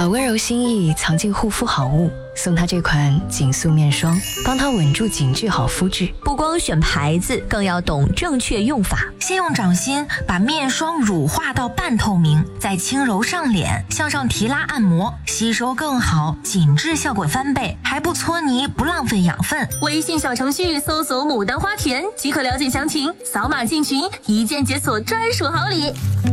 把温柔心意藏进护肤好物，送她这款紧塑面霜，帮她稳住紧致好肤质。 不光选牌子，更要懂正确用法。 先用掌心把面霜乳化到半透明，再轻柔上脸，向上提拉按摩，吸收更好，紧致效果翻倍，还不搓泥，不浪费养分。 微信小程序搜索牡丹花田即可了解详情，扫码进群，一键解锁专属好礼。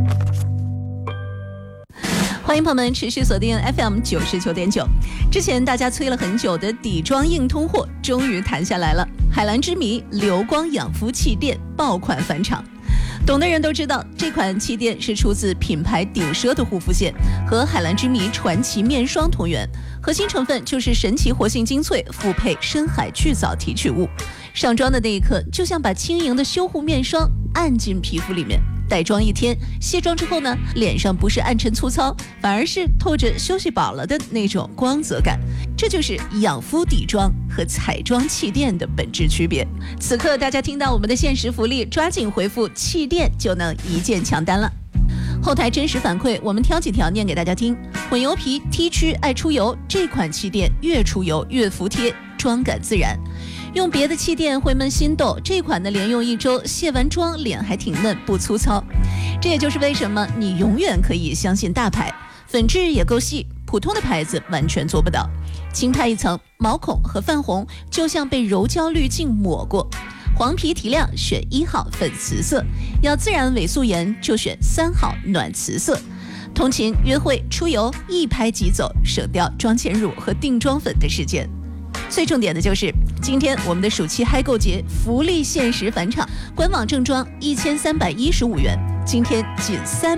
欢迎朋友们持续锁定 FM 99.9。之前大家催了很久的底妆硬通货终于谈下来了，海蓝之谜流光养肤气垫爆款返场。懂的人都知道，这款气垫是出自品牌顶奢的护肤线，和海蓝之谜传奇面霜同源，核心成分就是神奇活性精粹复配深海巨藻提取物。上妆的那一刻，就像把轻盈的修护面霜按进皮肤里面。带妆一天，卸妆之后呢，脸上不是暗沉粗糙，反而是透着休息饱了的那种光泽感。这就是养肤底妆和彩妆气垫的本质区别。此刻大家听到我们的限时福利，抓紧回复气垫就能一键抢单了。后台真实反馈，我们挑几条念给大家听。混油皮 T 区爱出油，这款气垫越出油越服帖，妆感自然。用别的气垫会闷心痘，这款呢连用1周，卸完妆脸还挺嫩不粗糙。这也就是为什么你永远可以相信大牌，粉质也够细，普通的牌子完全做不到。轻拍一层，毛孔和泛红就像被柔焦滤镜抹过。黄皮提亮选1号粉瓷色，要自然伪素颜就选3号暖瓷色。通勤约会出游一拍即走，省掉妆前乳和定妆粉的时间。最重点的就是今天我们的暑期嗨购节福利限时返场，官网正装1315元，今天仅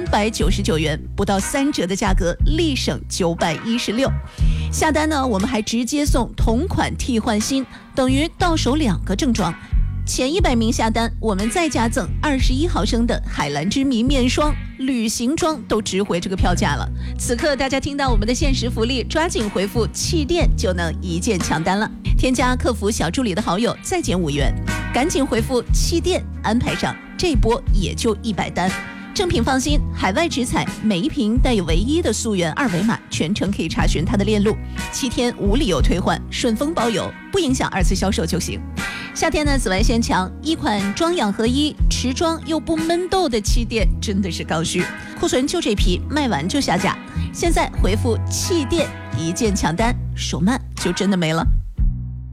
399元，不到3折的价格，立省916。下单呢，我们还直接送同款替换新，等于到手2个正装。前100名下单，我们再加赠21毫升的海蓝之谜面霜，旅行装都值回这个票价了。此刻大家听到我们的限时福利，抓紧回复气垫就能一键抢单了。添加客服小助理的好友再减5元，赶紧回复气垫安排上，这波也就100单。正品放心，海外直采，每一瓶带有唯一的溯源2维码，全程可以查询它的链路，7天无理由退换，顺丰包邮，不影响2次销售就行。夏天呢，紫外线强，一款妆养合一，持妆又不闷痘的气垫真的是刚需，库存就这批，卖完就下架。现在回复气垫一键抢单，手慢就真的没了。